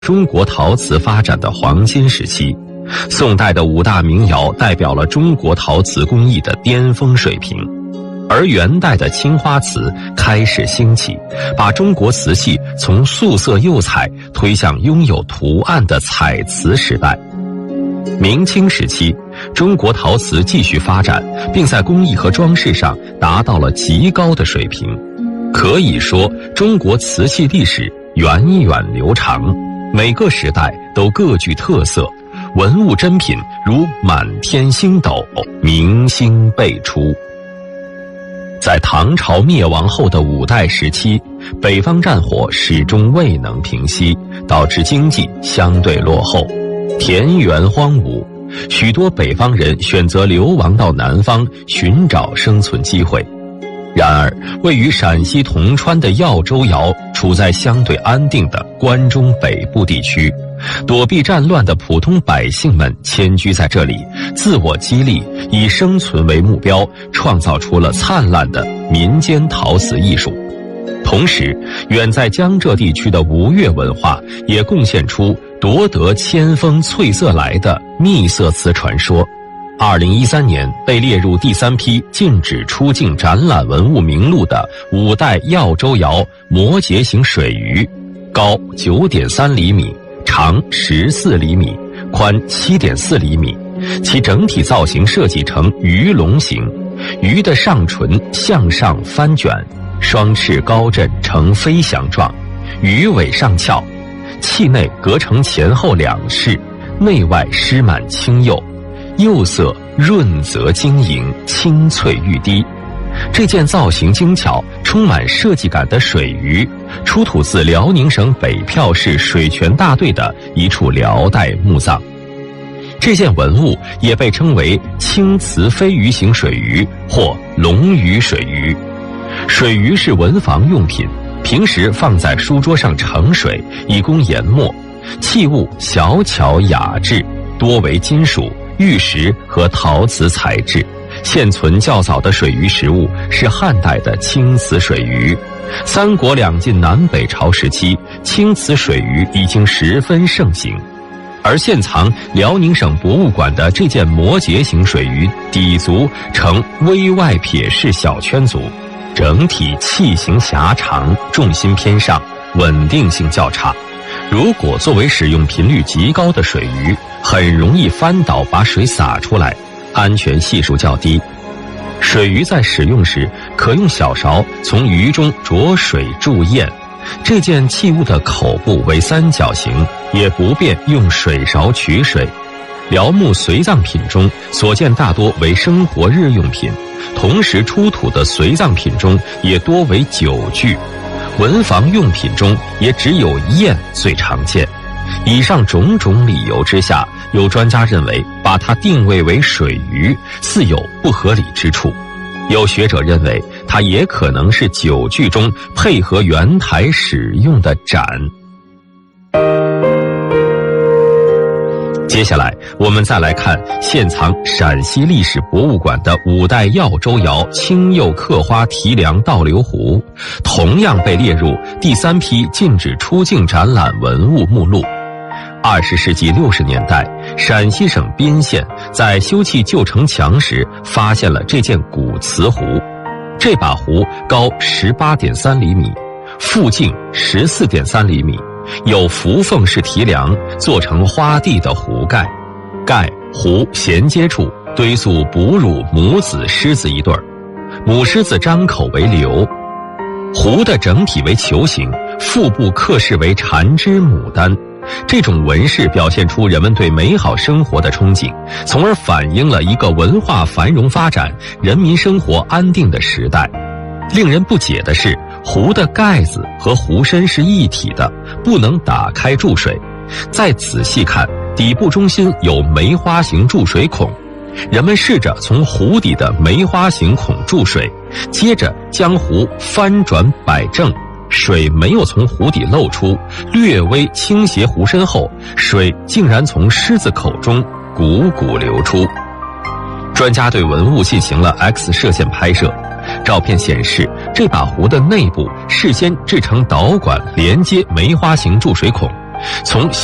中国陶瓷发展的黄金时期。宋代的5大名窑代表了中国陶瓷工艺的巅峰水平，而元代的青花瓷开始兴起，把中国瓷器从素色釉彩推向拥有图案的彩瓷时代。明清时期，中国陶瓷继续发展，并在工艺和装饰上达到了极高的水平。可以说，中国瓷器历史源远流长，每个时代都各具特色，文物珍品如满天星斗，明星辈出。在唐朝灭亡后的5代时期，北方战火始终未能平息，导致经济相对落后，田园荒芜，许多北方人选择流亡到南方寻找生存机会。然而，位于陕西铜川的耀州窑处在相对安定的关中北部地区，躲避战乱的普通百姓们迁居在这里，自我激励，以生存为目标，创造出了灿烂的民间陶瓷艺术。同时，远在江浙地区的吴越文化也贡献出夺得千峰翠色来的秘色瓷传说。2013年被列入第3批禁止出境展览文物名录的5代耀州窑摩羯形水鱼，高9.3厘米，长14厘米，宽7.4厘米，其整体造型设计成鱼龙形，鱼的上唇向上翻卷，双翅高振呈飞翔状，鱼尾上翘，器内隔成前后2室，内外施满青釉，釉色润泽晶莹，清翠欲滴。这件造型精巧、充满设计感的水鱼，出土自辽宁省北票市水泉大队的一处辽代墓葬。这件文物也被称为青瓷飞鱼形水鱼或龙鱼水鱼。水鱼是文房用品，平时放在书桌上盛水，以供研墨。器物小巧雅致，多为金属、玉石和陶瓷材质。现存较早的水鱼实物是汉代的青瓷水鱼。3国两晋南北朝时期，青瓷水鱼已经十分盛行。而现藏辽宁省博物馆的这件摩羯形水鱼，底足呈微外撇式小圈足，整体器型狭长，重心偏上，稳定性较差。如果作为使用频率极高的水鱼，很容易翻倒把水洒出来，安全系数较低。水鱼在使用时，可用小勺从鱼中着水注咽。这件器物的口部为3角形，也不便用水勺取水。辽墓随葬品中所见大多为生活日用品，同时出土的随葬品中也多为酒具。文房用品中也只有砚最常见。以上种种理由之下，有专家认为把它定位为水鱼似有不合理之处。有学者认为它也可能是酒具中配合圆台使用的盏。接下来我们再来看现藏陕西历史博物馆的5代耀州窑青釉刻花提梁倒流壶，同样被列入第3批禁止出境展览文物目录。20世纪60年代，陕西省彬县在修葺旧城墙时发现了这件古瓷壶。这把壶高18.3厘米，腹径14.3厘米，有扶缝式提梁，做成花地的壶盖，盖壶衔接处堆塑哺乳母子狮子一对儿，母狮子张口为流。壶的整体为球形，腹部刻饰为缠枝牡丹。这种纹饰表现出人们对美好生活的憧憬，从而反映了一个文化繁荣发展、人民生活安定的时代。令人不解的是，壶的盖子和壶身是一体的，不能打开注水。再仔细看，底部中心有梅花形注水孔。人们试着从壶底的梅花形孔注水，接着将壶翻转摆正，水没有从壶底漏出，略微倾斜壶身后，水竟然从狮子口中汩汩流出。专家对文物进行了 X 射线拍摄，照片显示这把壶的内部事先制成导管连接梅花形注水孔， 从